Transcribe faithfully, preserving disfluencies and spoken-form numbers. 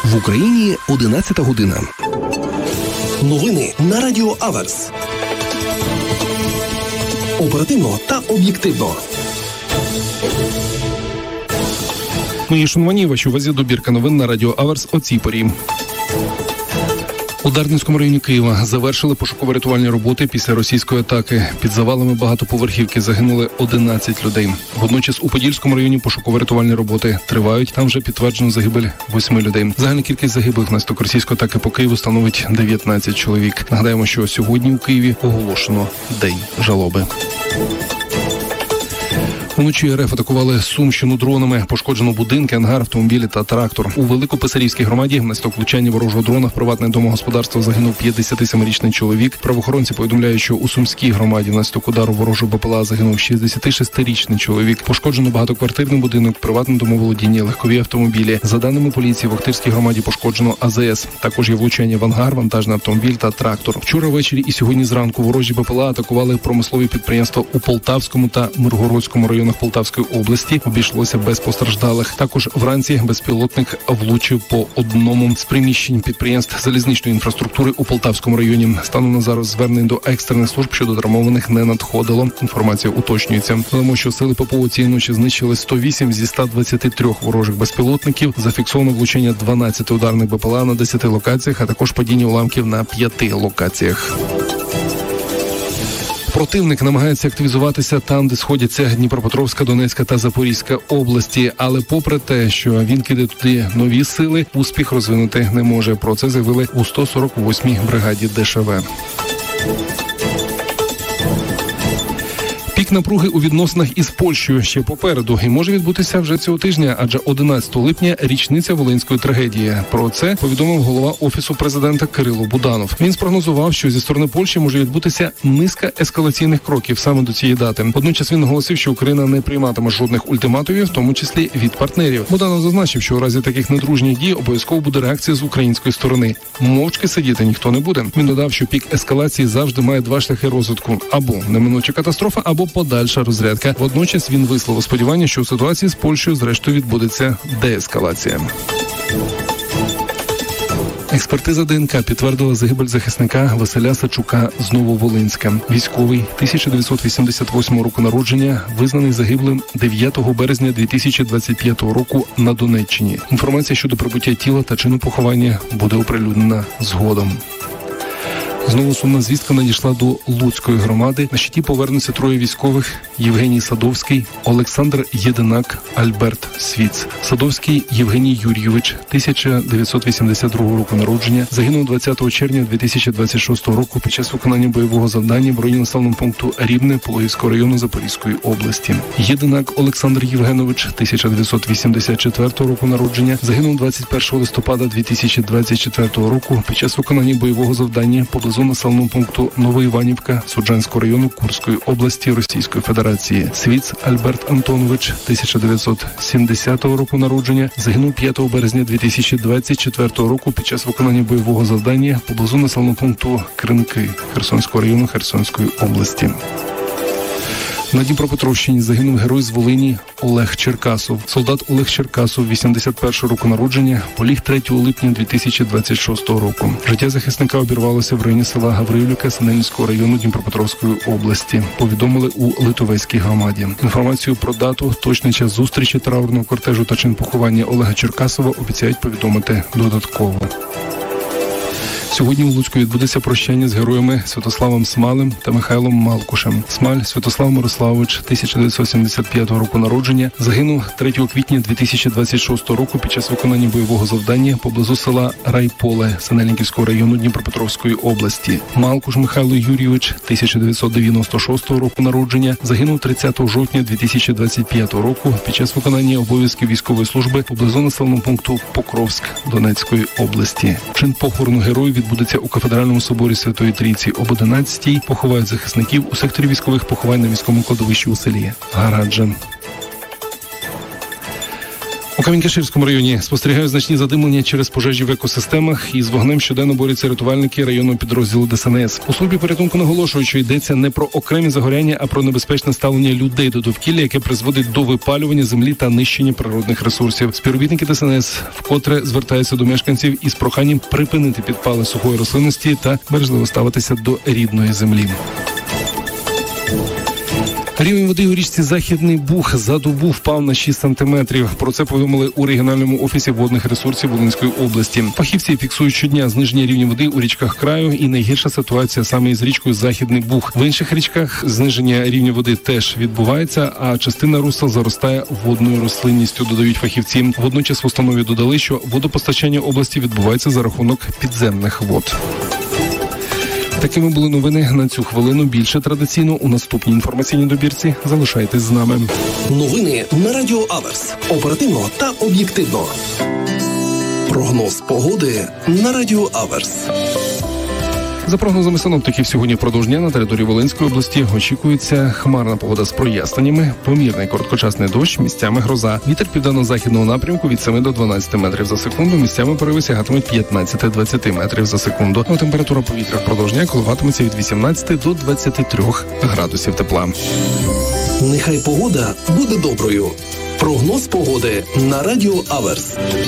В Україні одинадцята година. Новини на Радіо Аверс. Оперативно та об'єктивно. Мої шановані, вашій увазі добірка новин на Радіо Аверс о цій порі. У Дарницькому районі Києва завершили пошуково-рятувальні роботи після російської атаки. Під завалами багатоповерхівки загинули одинадцять людей. Водночас у Подільському районі пошуково-рятувальні роботи тривають. Там вже підтверджено загибель восьми людей. Загальна кількість загиблих внаслідок російської атаки по Києву становить дев'ятнадцять чоловік. Нагадаємо, що сьогодні у Києві оголошено День жалоби. Уночі РФ атакували Сумщину дронами. Пошкоджено будинки, ангар, автомобілі та трактор. У Великописарівській громаді внаслідок влучання ворожого дрона в приватне домогосподарство загинув п'ятдесятисемирічний чоловік. Правоохоронці повідомляють, що у Сумській громаді внаслідок удару ворожого БПЛА загинув шістдесятишестирічний чоловік. Пошкоджено багатоквартирний будинок, приватне домоволодіння, легкові автомобілі. За даними поліції, в Охтирській громаді пошкоджено АЗС. Також є влучання в ангар, вантажний автомобіль та трактор. Вчора ввечері і сьогодні зранку ворожі БПЛА атакували промислові підприємства у Полтавському та Миргородському районах Полтавської області. Обійшлося без постраждалих. Також вранці безпілотник влучив по одному з приміщень підприємств залізничної інфраструктури у Полтавському районі. Станом на зараз звернень до екстрених служб щодо травмованих не надходило. Інформація уточнюється. Додамо, що сили ППО цієї ночі знищили сто вісім зі ста двадцяти трьох ворожих безпілотників. Зафіксовано влучення дванадцяти ударних БПЛА на десяти локаціях, а також падіння уламків на п'яти локаціях. Противник намагається активізуватися там, де сходяться Дніпропетровська, Донецька та Запорізька області. Але попри те, що він кидає туди нові сили, успіх розвинути не може. Про це заявили у сто сорок восьмій бригаді ДШВ. Пік напруги у відносинах із Польщею ще попереду і може відбутися вже цього тижня, адже одинадцятого липня річниця Волинської трагедії. Про це повідомив голова Офісу президента Кирило Буданов. Він спрогнозував, що зі сторони Польщі може відбутися низка ескалаційних кроків саме до цієї дати. Водночас він наголосив, що Україна не прийматиме жодних ультиматумів, в тому числі від партнерів. Буданов зазначив, що у разі таких недружніх дій обов'язково буде реакція з української сторони. Мовчки сидіти ніхто не буде. Він додав, що пік ескалації завжди має два шляхи розвитку: або неминуча катастрофа, або подальша розрядка. Водночас він висловив сподівання, що у ситуації з Польщею зрештою відбудеться деескалація. Експертиза ДНК підтвердила загибель захисника Василя Сачука з Нововолинська. Військовий тисяча дев'ятсот вісімдесят восьмого року народження, визнаний загиблим дев'ятого березня дві тисячі двадцять п'ятого року на Донеччині. Інформація щодо прибуття тіла та чину поховання буде оприлюднена згодом. Знову сумна звістка надійшла до Луцької громади. На щиті повернуться троє військових: Євгеній Садовський, Олександр Єдинак, Альберт Свіц. Садовський Євгеній Юрійович, тисяча дев'ятсот вісімдесят другого року народження, загинув двадцятого червня дві тисячі двадцять шостого року під час виконання бойового завдання в районі населеного пункту Рівне Пологівського району Запорізької області. Єдинак Олександр Євгенович, тисяча дев'ятсот вісімдесят четвертого року народження, загинув двадцять першого листопада дві тисячі двадцять четвертого року під час виконання бойового завдання поблизу населеного пункту Новоіванівка Суджанського району Курської області Російської Федерації. Свіц Альберт Антонович, тисяча дев'ятсот сімдесятого року народження, загинув п'ятого березня дві тисячі двадцять четвертого року під час виконання бойового завдання поблизу населеного пункту Кринки Херсонського району Херсонської області. На Дніпропетровщині загинув герой з Волині Олег Черкасов. Солдат Олег Черкасов, вісімдесят першого року народження, поліг третього липня дві тисячі двадцять шостого року. Життя захисника обірвалося в районі села Гаврилівка Синельницького району Дніпропетровської області. Повідомили у Литовецькій громаді. Інформацію про дату, точний час зустрічі траурного кортежу та чин поховання Олега Черкасова обіцяють повідомити додатково. Сьогодні у Луцьку відбудеться прощання з героями Святославом Смалем та Михайлом Малкушем. Смаль Святослав Мирославович, тисяча дев'ятсот сімдесят п'ятого року народження, загинув третього квітня дві тисячі двадцять шостого року під час виконання бойового завдання поблизу села Райполе Синельниківського району Дніпропетровської області. Малкуш Михайло Юрійович, тисяча дев'ятсот дев'яносто шостого року народження, загинув тридцятого жовтня дві тисячі двадцять п'ятого року під час виконання обов'язків військової служби поблизу населеного пункту Покровськ Донецької області. Чин похорону героїв відбудеться у кафедральному соборі Святої Трійці об одинадцятій. Поховають захисників у секторі військових поховань на військовому кладовищі у селі Гараджан. У Камінь-Каширському районі спостерігають значні задимлення через пожежі в екосистемах. Із вогнем щоденно борються рятувальники районного підрозділу Де Ес Ен Ес. У службі порятунку наголошують, що йдеться не про окремі загоряння, а про небезпечне ставлення людей до довкілля, яке призводить до випалювання землі та нищення природних ресурсів. Співробітники Де Ес Ен Ес вкотре звертаються до мешканців із проханням припинити підпали сухої рослинності та бережливо ставитися до рідної землі. Рівень води у річці Західний Буг за добу впав на шість сантиметрів. Про це повідомили у регіональному офісі водних ресурсів Волинської області. Фахівці фіксують щодня зниження рівня води у річках краю, і найгірша ситуація саме із річкою Західний Буг. В інших річках зниження рівня води теж відбувається, а частина русел заростає водною рослинністю, додають фахівці. Водночас в установі додали, що водопостачання області відбувається за рахунок підземних вод. Такими були новини на цю хвилину. Більше традиційно у наступній інформаційній добірці. Залишайтесь з нами. Новини на Радіо Аверс. Оперативно та об'єктивно. Прогноз погоди на Радіо Аверс. За прогнозами синоптиків, сьогодні впродовж дня на території Волинської області очікується хмарна погода з проясненнями, помірний короткочасний дощ, місцями гроза. Вітер південно-західного напрямку від семи до дванадцяти метрів за секунду, місцями пориви сягатимуть п'ятнадцять-двадцять метрів за секунду. А температура повітря впродовж дня коливатиметься від вісімнадцяти до двадцяти трьох градусів тепла. Нехай погода буде доброю. Прогноз погоди на Радіо Аверс.